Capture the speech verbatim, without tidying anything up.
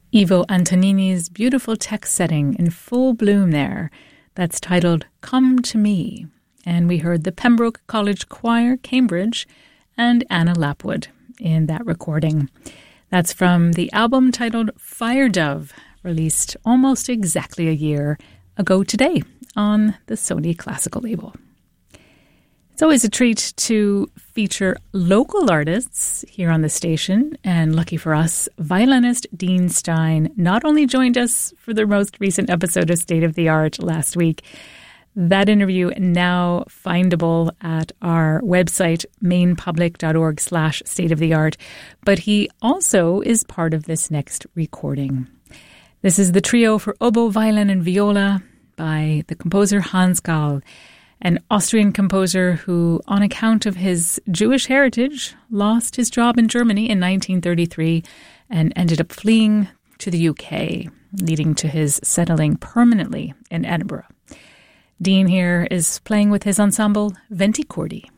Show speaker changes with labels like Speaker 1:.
Speaker 1: Ivo Antonini's beautiful text setting in full bloom there. That's titled Come to Me. And we heard the Pembroke College Choir, Cambridge, and Anna Lapwood in that recording. That's from the album titled Fire Dove, released almost exactly a year ago today on the Sony Classical label. It's always a treat to feature local artists here on the station, and lucky for us, violinist Dean Stein not only joined us for the most recent episode of State of the Art last week. That interview now findable at our website, mainpublic.org slash state of the art, but he also is part of this next recording. This is the trio for oboe, violin, and viola by the composer Hans Gall, an Austrian composer who, on account of his Jewish heritage, lost his job in Germany in nineteen thirty-three and ended up fleeing to the U K, leading to his settling permanently in Edinburgh. Dean here is playing with his ensemble Venti Cordi.